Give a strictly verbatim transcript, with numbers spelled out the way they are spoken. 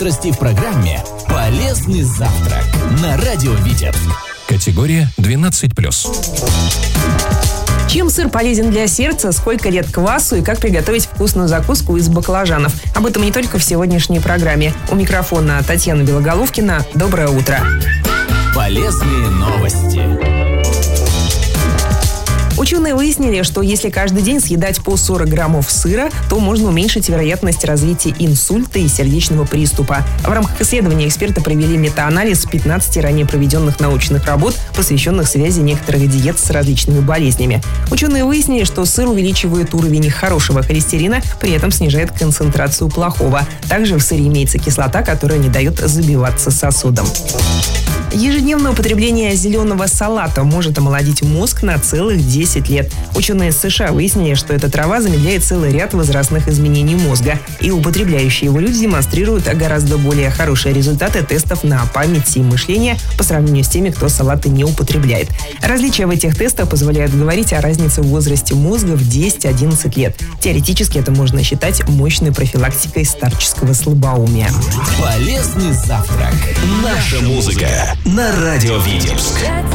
В программе «Полезный завтрак» на радио Витебск. Категория двенадцать плюс. Чем сыр полезен для сердца, сколько лет квасу и как приготовить вкусную закуску из баклажанов. Об этом не только в сегодняшней программе. У микрофона Татьяна Белоголовкина. Доброе утро. Полезные новости. Ученые выяснили, что если каждый день съедать по сорок граммов сыра, то можно уменьшить вероятность развития инсульта и сердечного приступа. В рамках исследования эксперты провели метаанализ пятнадцати ранее проведенных научных работ, посвященных связи некоторых диет с различными болезнями. Ученые выяснили, что сыр увеличивает уровень хорошего холестерина, при этом снижает концентрацию плохого. Также в сыре имеется кислота, которая не дает забиваться сосудам. Ежедневное употребление зеленого салата может омолодить мозг на целых десять лет. Ученые из США выяснили, что эта трава замедляет целый ряд возрастных изменений мозга. И употребляющие его люди демонстрируют гораздо более хорошие результаты тестов на память и мышление по сравнению с теми, кто салаты не употребляет. Различия в этих тестах позволяют говорить о разнице в возрасте мозга в десять-одиннадцать лет. Теоретически это можно считать мощной профилактикой старческого слабоумия. Полезный завтрак. Наша музыка на радио Витебск.